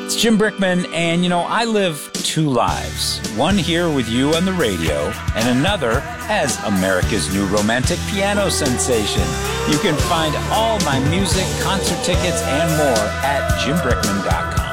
It's Jim Brickman, and I live two lives. One here with you on the radio, and another as America's new romantic piano sensation. You can find all my music, concert tickets, and more at jimbrickman.com.